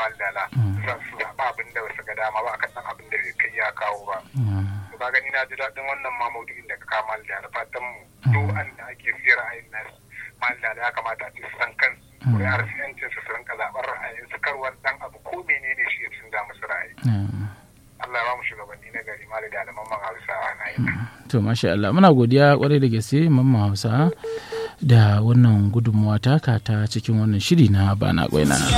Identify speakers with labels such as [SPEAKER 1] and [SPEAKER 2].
[SPEAKER 1] mallala zan su zaɓa abin da wasu ga dama ba akan san abin da bai kai ya kawo ba to ka gani na ji daɗin wannan ma maudu'in da ka kama mallala fatan mu duk an da ake fiye ra'ayin nasu mallala ya kamata a ce su san kansu kuri'ar su yancin su rinka zaɓar ra'ayin su karwar dan abu ko menene shi ya canza musu ra'ayi Allah ya ba mu shugabanni na gari mali da mamman Hausawa na yi
[SPEAKER 2] to masha Allah muna godiya kwarai da gaske mamman Hausawa da wannan gudunmuwa taka ta cikin wannan shiri na bana kwaina